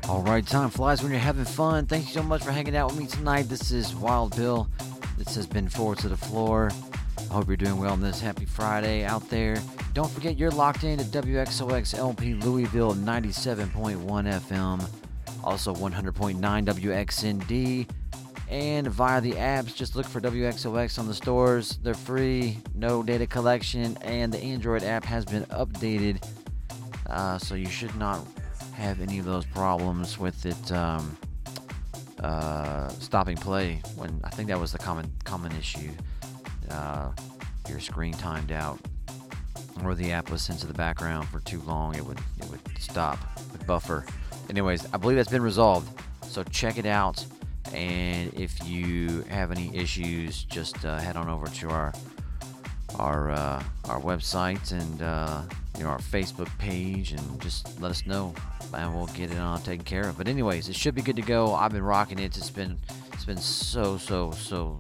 All right, time flies when you're having fun. Thank you so much for hanging out with me tonight. This is Wild Bill. This has been Forward to the Floor. I hope you're doing well on this happy Friday out there. Don't forget you're locked in to WXOX LP Louisville 97.1 FM, also 100.9 WXND, and via the apps, just look for WXOX on the stores. They're free, no data collection, and the Android app has been updated, so you should not have any of those problems with it stopping play. When I think that was the common issue, your screen timed out, or the app was sent to the background for too long. It would stop, would buffer. Anyways, I believe that's been resolved. So check it out, and if you have any issues, just head on over to our website and our Facebook page, and just let us know, and we'll get it taken care of. But anyways, it should be good to go. I've been rocking it. It's been so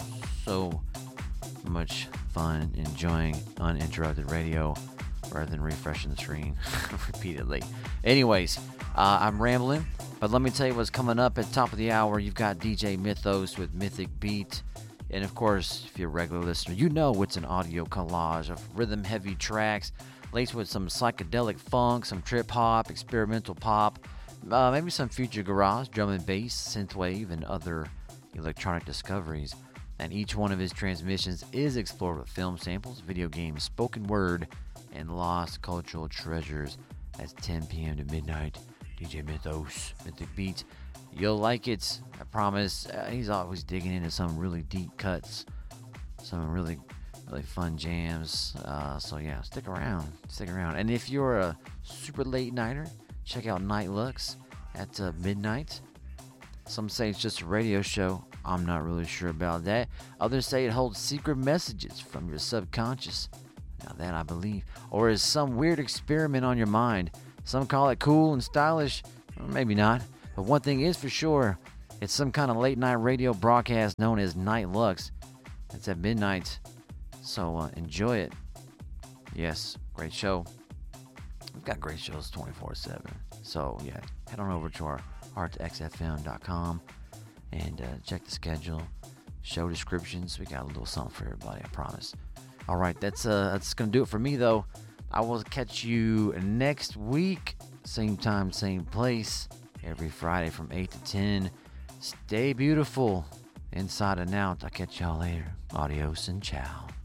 much fun enjoying uninterrupted radio rather than refreshing the screen repeatedly. Anyways, I'm rambling, but let me tell you what's coming up at the top of the hour. You've got DJ Mythos with Mythic Beat. And of course, if you're a regular listener, you know it's an audio collage of rhythm-heavy tracks laced with some psychedelic funk, some trip-hop, experimental pop, maybe some future garage, drum and bass, synthwave, and other electronic discoveries. And each one of his transmissions is explored with film samples, video games, spoken word, and lost cultural treasures. That's 10 p.m. to midnight. DJ Mythos, Mythic Beats. You'll like it, I promise. He's always digging into some really deep cuts, some really fun jams. So yeah, stick around. And if you're a super late nighter, check out Night Lux at midnight. Some say it's just a radio show. I'm not really sure about that. Others say it holds secret messages from your subconscious. Now that I believe. Or is some weird experiment on your mind. Some call it cool and stylish, or maybe not. But one thing is for sure, it's some kind of late night radio broadcast known as Night Lux. It's at midnight, so enjoy it. Yes, great show. We've got great shows 24/7. So yeah, head on over to our heartxfm.com and check the schedule, show descriptions. We got a little something for everybody, I promise. All right, that's gonna do it for me though. I will catch you next week, same time, same place. Every Friday from 8 to 10. Stay beautiful, inside and out. I'll catch y'all later. Adios and ciao.